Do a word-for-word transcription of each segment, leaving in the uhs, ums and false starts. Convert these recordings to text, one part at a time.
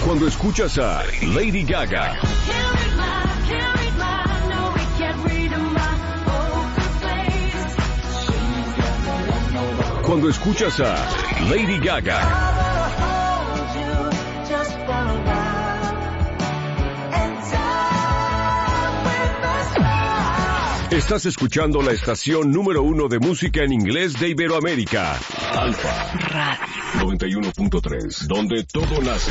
Cuando escuchas a Lady Gaga, cuando escuchas a Lady Gaga, estás escuchando la estación número uno de música en inglés de Iberoamérica, Alfa Radio noventa y uno punto tres, donde todo nace.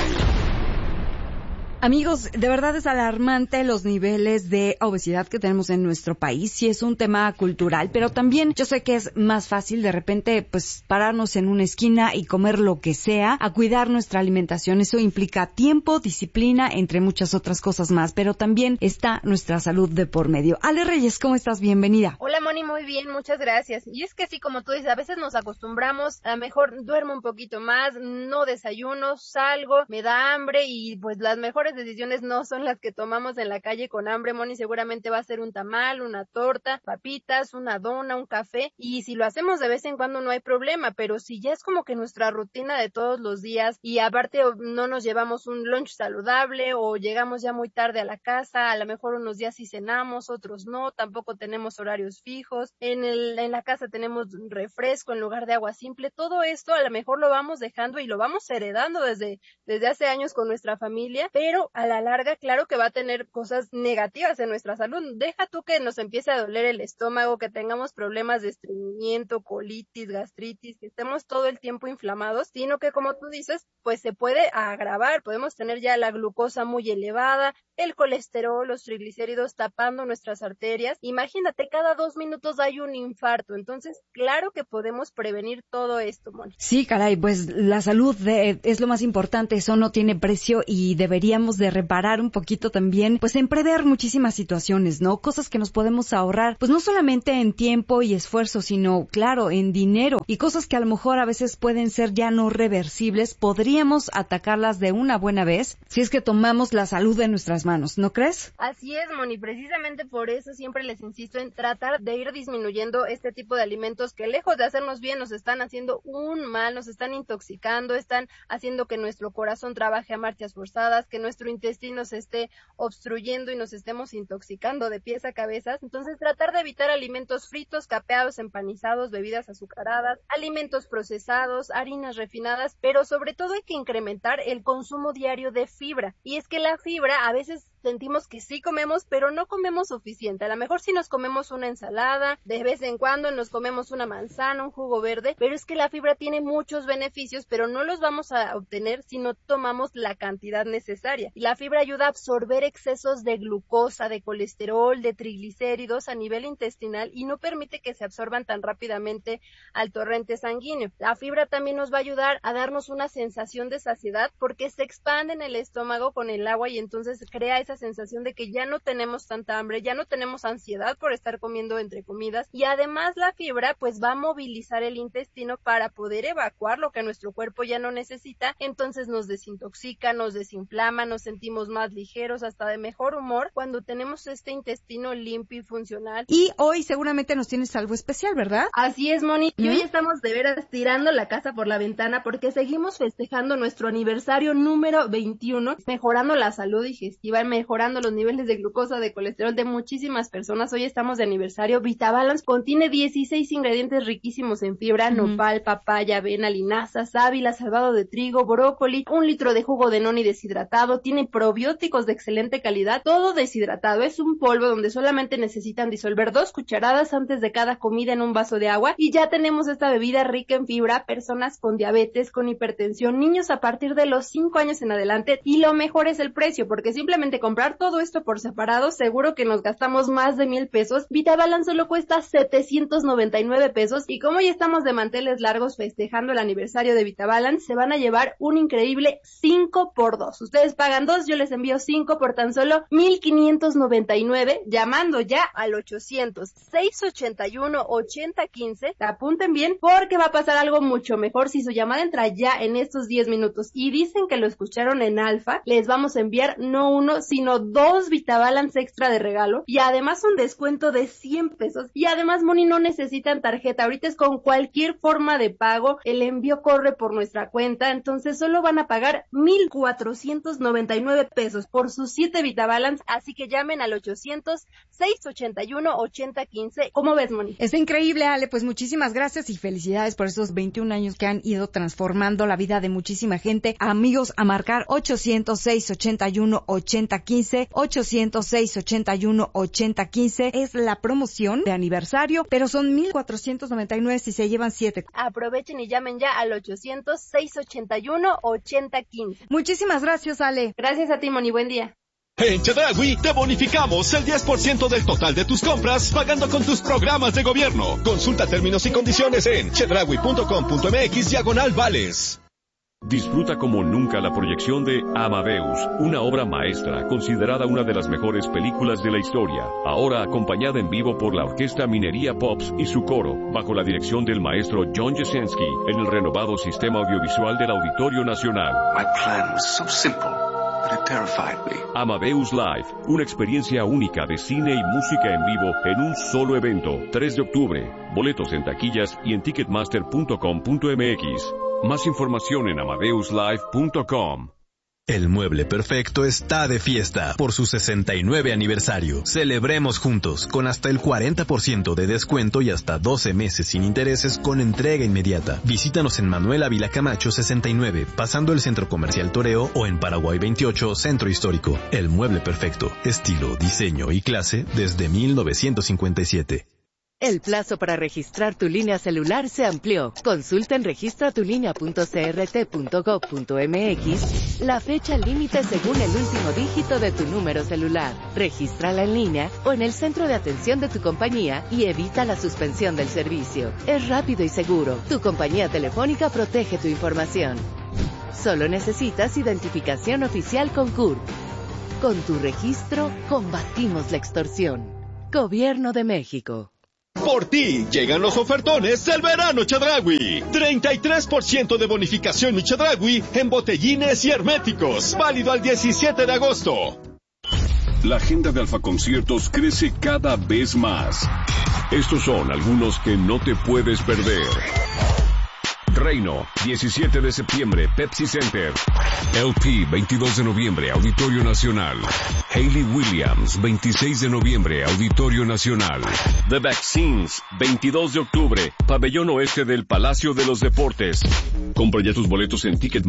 Amigos, de verdad es alarmante los niveles de obesidad que tenemos en nuestro país. Sí es un tema cultural, pero también yo sé que es más fácil de repente pues pararnos en una esquina y comer lo que sea, a cuidar nuestra alimentación. Eso implica tiempo, disciplina, entre muchas otras cosas más, pero también está nuestra salud de por medio. Ale Reyes, ¿cómo estás? Bienvenida. Hola Moni, muy bien, muchas gracias. Y es que sí, como tú dices, a veces nos acostumbramos, a lo mejor duermo un poquito más, no desayuno, salgo, me da hambre y pues las mejores decisiones no son las que tomamos en la calle con hambre, Moni. Seguramente va a ser un tamal, una torta, papitas, una dona, un café, y si lo hacemos de vez en cuando no hay problema, pero si ya es como que nuestra rutina de todos los días y aparte no nos llevamos un lunch saludable o llegamos ya muy tarde a la casa, a lo mejor unos días sí cenamos, otros no, tampoco tenemos horarios fijos, en el en la casa tenemos refresco en lugar de agua simple, todo esto a lo mejor lo vamos dejando y lo vamos heredando desde, desde hace años con nuestra familia, pero a la larga claro que va a tener cosas negativas en nuestra salud. Deja tú que nos empiece a doler el estómago, que tengamos problemas de estreñimiento, colitis, gastritis, que estemos todo el tiempo inflamados, sino que como tú dices, pues se puede agravar, podemos tener ya la glucosa muy elevada, el colesterol, los triglicéridos tapando nuestras arterias. Imagínate, cada dos minutos hay un infarto, entonces claro que podemos prevenir todo esto, Moni. Sí, caray, pues la salud de, es lo más importante, eso no tiene precio y deberíamos de reparar un poquito también, pues en prever muchísimas situaciones, ¿no? Cosas que nos podemos ahorrar, pues no solamente en tiempo y esfuerzo, sino, claro, en dinero, y cosas que a lo mejor a veces pueden ser ya no reversibles, podríamos atacarlas de una buena vez si es que tomamos la salud de nuestras manos, ¿no crees? Así es, Moni, precisamente por eso siempre les insisto en tratar de ir disminuyendo este tipo de alimentos que lejos de hacernos bien nos están haciendo un mal, nos están intoxicando, están haciendo que nuestro corazón trabaje a marchas forzadas, que nuestro intestino se esté obstruyendo y nos estemos intoxicando de pies a cabeza. Entonces tratar de evitar alimentos fritos, capeados, empanizados, bebidas azucaradas, alimentos procesados, harinas refinadas, pero sobre todo hay que incrementar el consumo diario de fibra. Y es que la fibra a veces sentimos que sí comemos, pero no comemos suficiente. A lo mejor sí nos comemos una ensalada, de vez en cuando nos comemos una manzana, un jugo verde, pero es que la fibra tiene muchos beneficios, pero no los vamos a obtener si no tomamos la cantidad necesaria. Y la fibra ayuda a absorber excesos de glucosa, de colesterol, de triglicéridos a nivel intestinal y no permite que se absorban tan rápidamente al torrente sanguíneo. La fibra también nos va a ayudar a darnos una sensación de saciedad porque se expande en el estómago con el agua y entonces crea esa sensación de que ya no tenemos tanta hambre, ya no tenemos ansiedad por estar comiendo entre comidas y además la fibra pues va a movilizar el intestino para poder evacuar lo que nuestro cuerpo ya no necesita, entonces nos desintoxica, nos desinflama, nos sentimos más ligeros, hasta de mejor humor cuando tenemos este intestino limpio y funcional. Y hoy seguramente nos tienes algo especial, ¿verdad? Así es, Moni, y ¿Mm? hoy estamos de veras tirando la casa por la ventana porque seguimos festejando nuestro aniversario número veintiuno, mejorando la salud digestiva, mejorando los niveles de glucosa, de colesterol de muchísimas personas. Hoy estamos de aniversario. VitaBalance contiene dieciséis ingredientes riquísimos en fibra, uh-huh. nopal, papaya, avena, linaza, sábila, salvado de trigo, brócoli, un litro de jugo de noni deshidratado, tiene probióticos de excelente calidad, todo deshidratado. Es un polvo donde solamente necesitan disolver dos cucharadas antes de cada comida en un vaso de agua y ya tenemos esta bebida rica en fibra, personas con diabetes, con hipertensión, niños a partir de los cinco años en adelante, y lo mejor es el precio, porque simplemente comprar todo esto por separado, seguro que nos gastamos más de mil pesos. VitaBalance solo cuesta setecientos noventa y nueve pesos y como ya estamos de manteles largos festejando el aniversario de VitaBalance, se van a llevar un increíble cinco por dos. Ustedes pagan dos, yo les envío cinco por tan solo mil quinientos noventa y nueve, llamando ya al ochocientos, seiscientos ochenta y uno, ochenta quince. Apunten bien porque va a pasar algo mucho mejor si su llamada entra ya en estos diez minutos y dicen que lo escucharon en Alfa. Les vamos a enviar no uno, sino sino dos VitaBalance extra de regalo y además un descuento de cien pesos. Y además, Moni, no necesitan tarjeta, ahorita es con cualquier forma de pago, el envío corre por nuestra cuenta, entonces solo van a pagar mil cuatrocientos noventa y nueve pesos por sus siete VitaBalance, así que llamen al ochocientos, seiscientos ochenta y uno, ochenta quince. ¿Cómo ves, Moni? Está increíble, Ale, pues muchísimas gracias y felicidades por esos veintiún años que han ido transformando la vida de muchísima gente. Amigos, a marcar ochocientos, seiscientos ochenta y uno, ochenta quince, ochocientos, seiscientos ochenta y uno, ochenta quince, es la promoción de aniversario, pero son mil cuatrocientos noventa y nueve si se llevan siete. Aprovechen y llamen ya al ochocientos, seiscientos ochenta y uno, ochenta quince. Muchísimas gracias, Ale. Gracias a ti, Moni, buen día. En Chedraui te bonificamos el diez por ciento del total de tus compras pagando con tus programas de gobierno. Consulta términos y condiciones en chedraui punto com punto m x diagonal vales. Disfruta como nunca la proyección de Amadeus, una obra maestra considerada una de las mejores películas de la historia, ahora acompañada en vivo por la Orquesta Minería Pops y su coro, bajo la dirección del maestro John Jasinski, en el renovado Sistema Audiovisual del Auditorio Nacional. My plan was so simple, but it terrified me. Amadeus Live, una experiencia única de cine y música en vivo en un solo evento, tres de octubre. Boletos en taquillas y en ticketmaster punto com punto m x. Más información en amadeus live punto com. El Mueble Perfecto está de fiesta por su sesenta y nueve aniversario. Celebremos juntos con hasta el cuarenta por ciento de descuento y hasta doce meses sin intereses con entrega inmediata. Visítanos en Manuel Ávila Camacho sesenta y nueve, pasando el Centro Comercial Toreo, o en Paraguay veintiocho, Centro Histórico. El Mueble Perfecto, estilo, diseño y clase desde mil novecientos cincuenta y siete. El plazo para registrar tu línea celular se amplió. Consulta en registra tu línea punto c r t punto gov punto m x la fecha límite según el último dígito de tu número celular. Regístrala en línea o en el centro de atención de tu compañía y evita la suspensión del servicio. Es rápido y seguro. Tu compañía telefónica protege tu información. Solo necesitas identificación oficial con C U R P. Con tu registro, combatimos la extorsión. Gobierno de México. Por ti llegan los ofertones del verano Chedraui. treinta y tres por ciento de bonificación y Chedraui en botellines y herméticos. Válido al diecisiete de agosto. La agenda de Alfa Conciertos crece cada vez más. Estos son algunos que no te puedes perder. Reino, diecisiete de septiembre, Pepsi Center. L P, veintidós de noviembre, Auditorio Nacional. Hayley Williams, veintiséis de noviembre, Auditorio Nacional. The Vaccines, veintidós de octubre, Pabellón Oeste del Palacio de los Deportes. Compra ya tus boletos en Ticket